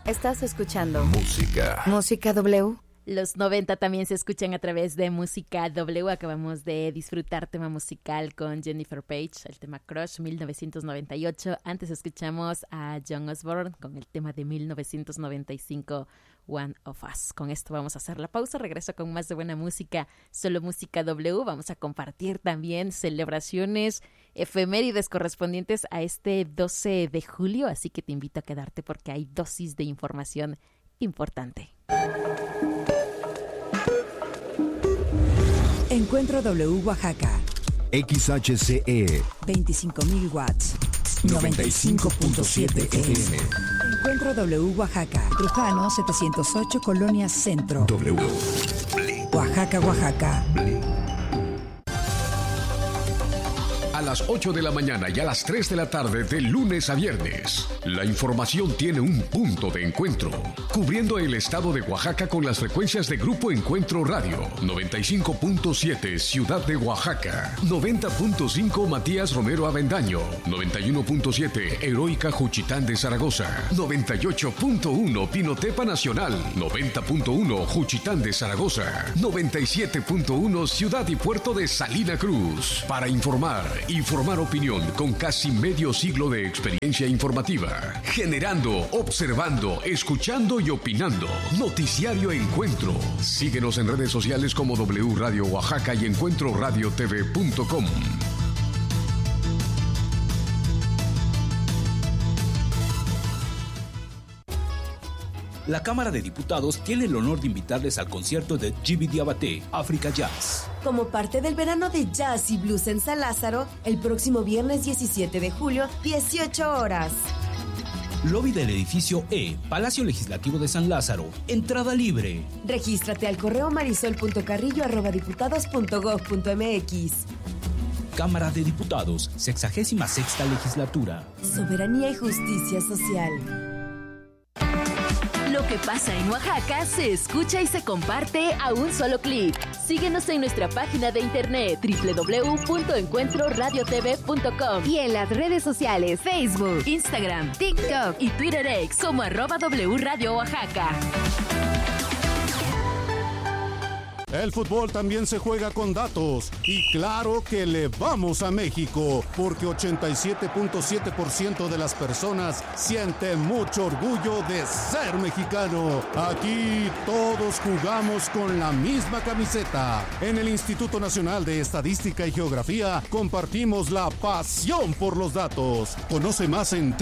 Estás escuchando Música W. Los 90 también se escuchan a través de Música W. Acabamos de disfrutar tema musical con Jennifer Page, el tema Crush 1998. Antes escuchamos a John Osborne con el tema de 1995, One of Us. Con esto vamos a hacer la pausa. Regreso con más de buena música, solo Música W. Vamos a compartir también celebraciones, efemérides correspondientes a este 12 de julio. Así que te invito a quedarte porque hay dosis de información importante. Encuentro W Oaxaca. XHCE 25.000 watts. 95.7 FM. Encuentro W Oaxaca. Trujano 708 Colonia Centro. W. Oaxaca, Oaxaca. A las 8 de la mañana y a las 3 de la tarde de lunes a viernes. La información tiene un punto de encuentro, cubriendo el estado de Oaxaca con las frecuencias de Grupo Encuentro Radio, 95.7 Ciudad de Oaxaca, 90.5 Matías Romero Avendaño, 91.7 Heroica Juchitán de Zaragoza, 98.1 Pinotepa Nacional, 90.1 Juchitán de Zaragoza, 97.1 Ciudad y Puerto de Salina Cruz. Para informar y formar opinión con casi medio siglo de experiencia informativa, generando, observando, escuchando y opinando. Noticiario Encuentro. Síguenos en redes sociales como W Radio Oaxaca y encuentroradiotv.com. La Cámara de Diputados tiene el honor de invitarles al concierto de Djiby Diabaté, África Jazz. Como parte del verano de jazz y blues en San Lázaro, el próximo viernes 17 de julio, 18 horas. Lobby del edificio E, Palacio Legislativo de San Lázaro. Entrada libre. Regístrate al correo marisol.carrillo@diputados.gov.mx. Cámara de Diputados, 66ª Legislatura. Soberanía y justicia social. Lo que pasa en Oaxaca se escucha y se comparte a un solo clic. Síguenos en nuestra página de internet www.encuentroradiotv.com y en las redes sociales Facebook, Instagram, TikTok y Twitter X como @W Radio Oaxaca. El fútbol también se juega con datos y claro que le vamos a México porque 87.7% de las personas sienten mucho orgullo de ser mexicano. Aquí todos jugamos con la misma camiseta. En el Instituto Nacional de Estadística y Geografía compartimos la pasión por los datos. Conoce más en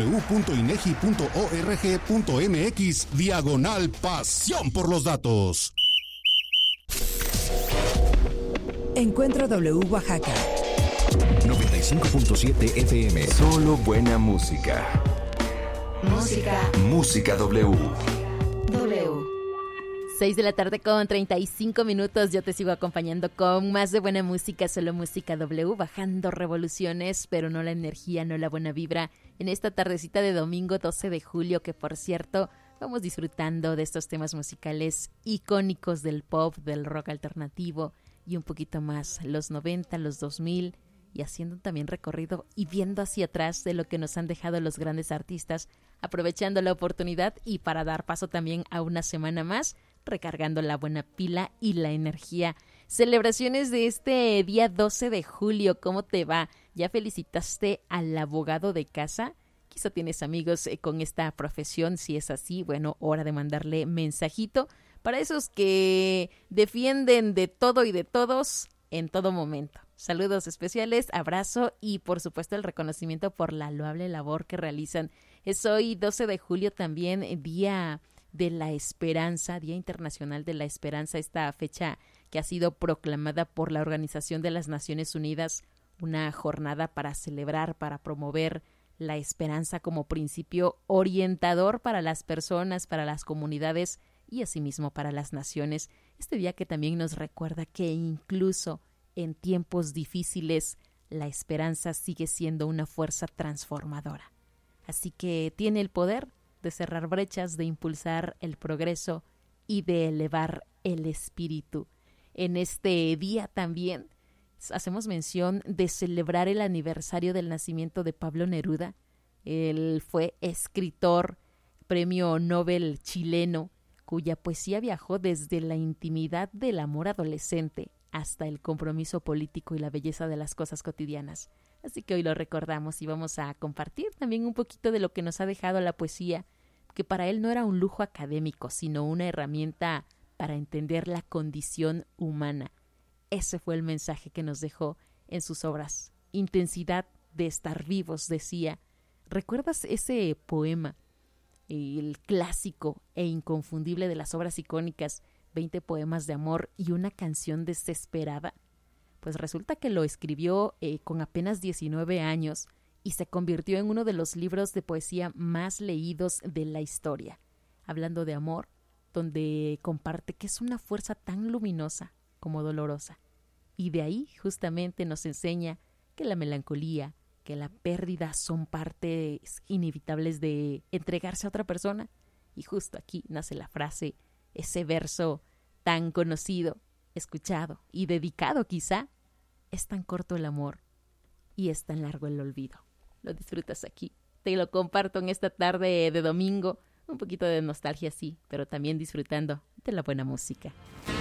www.inegi.org.mx/pasión por los datos. Encuentro W Oaxaca. 95.7 FM. Solo buena música. Música W. 6 de la tarde con 35 minutos. Yo te sigo acompañando con más de buena música, solo Música W, bajando revoluciones, pero no la energía, no la buena vibra. En esta tardecita de domingo 12 de julio, que por cierto, vamos disfrutando de estos temas musicales icónicos del pop, del rock alternativo y un poquito más, los 90, los 2000, y haciendo también recorrido y viendo hacia atrás de lo que nos han dejado los grandes artistas, aprovechando la oportunidad y para dar paso también a una semana más, recargando la buena pila y la energía. Celebraciones de este día 12 de julio, ¿cómo te va? ¿Ya felicitaste al abogado de casa? Quizá tienes amigos con esta profesión, si es así, bueno, hora de mandarle mensajito para esos que defienden de todo y de todos en todo momento. Saludos especiales, abrazo y por supuesto el reconocimiento por la loable labor que realizan. Es hoy 12 de julio también, Día de la Esperanza, Día Internacional de la Esperanza, esta fecha que ha sido proclamada por la Organización de las Naciones Unidas, una jornada para celebrar, para promover la esperanza como principio orientador para las personas, para las comunidades y asimismo para las naciones. Este día que también nos recuerda que incluso en tiempos difíciles la esperanza sigue siendo una fuerza transformadora. Así que tiene el poder de cerrar brechas, de impulsar el progreso y de elevar el espíritu. En este día también hacemos mención de celebrar el aniversario del nacimiento de Pablo Neruda. Él fue escritor, premio Nobel chileno, cuya poesía viajó desde la intimidad del amor adolescente hasta el compromiso político y la belleza de las cosas cotidianas. Así que hoy lo recordamos y vamos a compartir también un poquito de lo que nos ha dejado la poesía, que para él no era un lujo académico, sino una herramienta para entender la condición humana. Ese fue el mensaje que nos dejó en sus obras. Intensidad de estar vivos, decía. ¿Recuerdas ese poema, el clásico e inconfundible de las obras icónicas, 20 poemas de amor y una canción desesperada? Pues resulta que lo escribió con apenas 19 años y se convirtió en uno de los libros de poesía más leídos de la historia, hablando de amor, donde comparte que es una fuerza tan luminosa como dolorosa. Y de ahí justamente nos enseña que la melancolía, que la pérdida son partes inevitables de entregarse a otra persona. Y justo aquí nace la frase, ese verso tan conocido, escuchado y dedicado quizá: es tan corto el amor y es tan largo el olvido. Lo disfrutas aquí. Te lo comparto en esta tarde de domingo. Un poquito de nostalgia, sí, pero también disfrutando de la buena música.